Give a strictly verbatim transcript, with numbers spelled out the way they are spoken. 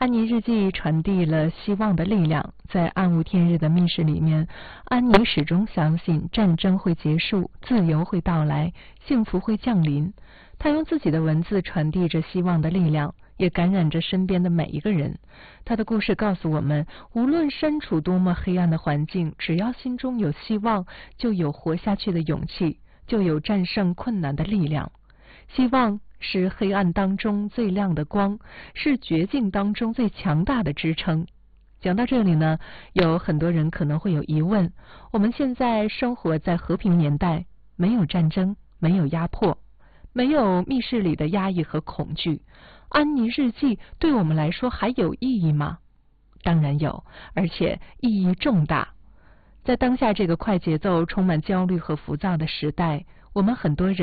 安妮日记传递了希望的力量，在暗无天日的密室里面，安妮始终相信战争会结束，自由会到来，幸福会降临。她用自己的文字传递着希望的力量，也感染着身边的每一个人。她的故事告诉我们，无论身处多么黑暗的环境，只要心中有希望，就有活下去的勇气，就有战胜困难的力量。希望是黑暗当中最亮的光，是绝境当中最强大的支撑。讲到这里呢，有很多人可能会有疑问，我们现在生活在和平年代，没有战争，没有压迫，没有密室里的压抑和恐惧，安妮日记对我们来说还有意义吗？当然有，而且意义重大。在当下这个快节奏、充满焦虑和浮躁的时代，我们很多人